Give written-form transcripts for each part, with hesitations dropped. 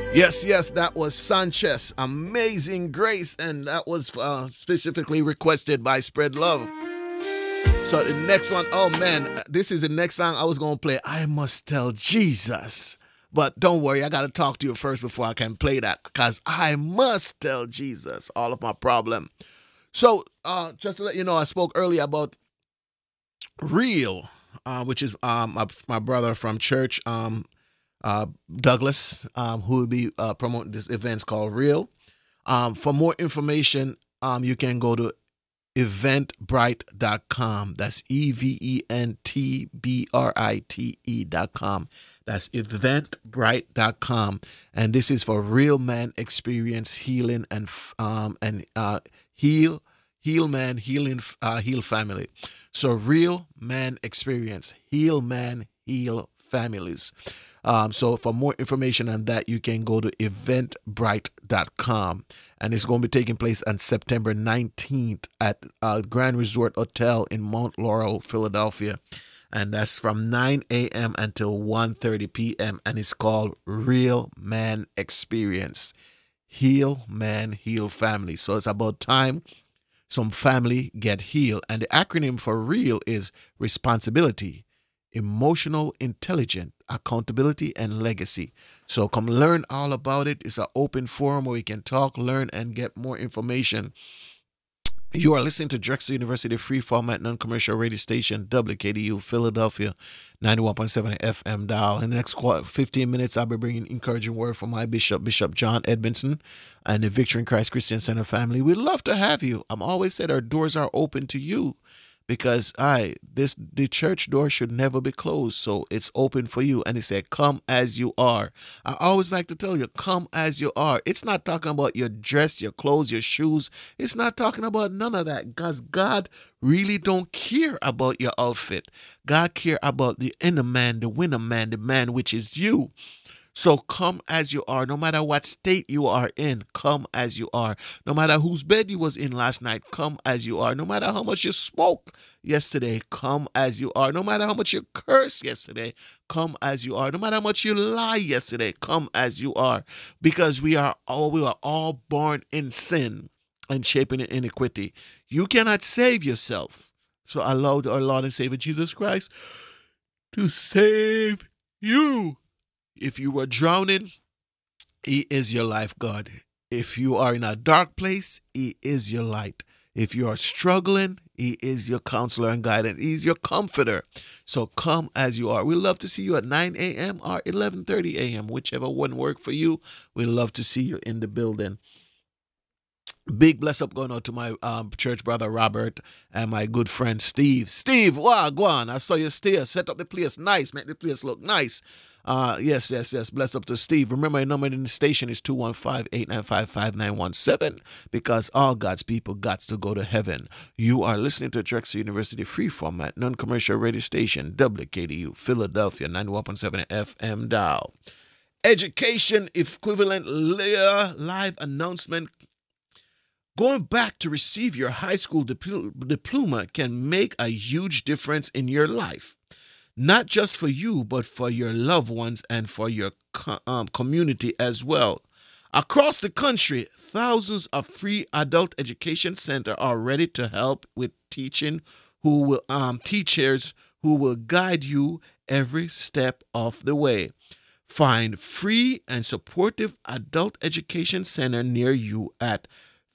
Yes, yes, that was Sanchez, Amazing Grace, and that was specifically requested by Spread Love. So the next one, oh man, this is the next song I was gonna play. I Must Tell Jesus. But don't worry, I gotta talk to you first before I can play that, because I must tell Jesus all of my problem. So just to let you know, I spoke earlier about Real, which is my brother from church, Douglas, who will be promoting this event called Real. For more information, you can go to eventbrite.com. That's eventbrite.com. That's eventbrite.com. And this is for Real Man Experience Healing and heal man healing heal family. So Real Man Experience Heal Man Heal Families. So for more information on that, you can go to eventbrite.com. And it's going to be taking place on September 19th at Grand Resort Hotel in Mount Laurel, Philadelphia. And that's from 9 a.m. until 1:30 p.m. And it's called Real Man Experience. Heal Man, Heal Family. So it's about time some family get healed. And the acronym for REAL is responsibility, emotional intelligence, accountability, and legacy. So come learn all about it. It's an open forum where we can talk, learn, and get more information. You are listening to Drexel University free format non-commercial radio station WKDU Philadelphia 91.7 FM dial. In the next 15 minutes, I'll be bringing encouraging word from my bishop, Bishop John Edmondson, and the Victory in Christ Christian Center family. We'd love to have you. I'm always said our doors are open to you, because the church door should never be closed, so it's open for you. And he said, come as you are. I always like to tell you, come as you are. It's not talking about your dress, your clothes, your shoes. It's not talking about none of that, because God really don't care about your outfit. God care about the inner man, the winner man, the man which is you. So come as you are, no matter what state you are in, come as you are. No matter whose bed you was in last night, come as you are. No matter how much you smoked yesterday, come as you are. No matter how much you cursed yesterday, come as you are. No matter how much you lie yesterday, come as you are. Because we are all born in sin and shaping in iniquity. You cannot save yourself. So allow our Lord and Savior Jesus Christ to save you. If you were drowning, He is your lifeguard. If you are in a dark place, He is your light. If you are struggling, He is your counselor and guidance. He's your comforter. So come as you are. We'd love to see you at 9 a.m. or 11:30 a.m., whichever one work for you. We'd love to see you in the building. Big bless up going out to my church brother Robert and my good friend Steve. Steve, wow, go on. I saw you stay. Set up the place nice. Make the place look nice. Yes. Bless up to Steve. Remember, your number in the station is 215-895-5917, because all God's people got to go to heaven. You are listening to Drexel University free format non-commercial radio station WKDU Philadelphia 91.7 FM dial. Education equivalent live announcement. Going back to receive your high school diploma can make a huge difference in your life. Not just for you, but for your loved ones and for your community as well. Across the country, thousands of free adult education centers are ready to help with teachers who will guide you every step of the way. Find free and supportive adult education center near you at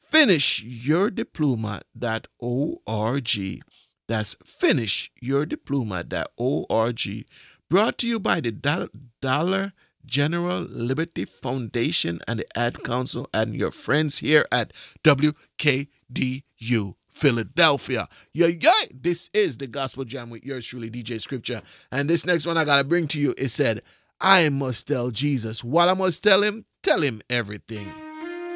finishyourdiploma.org. That's finishyourdiploma.org. Brought to you by the Dollar General Liberty Foundation and the Ad Council and your friends here at WKDU Philadelphia. Yeah. This is the Gospel Jam with yours truly, DJ Scripture. And this next one I got to bring to you is said, I must tell Jesus. What I must tell him everything.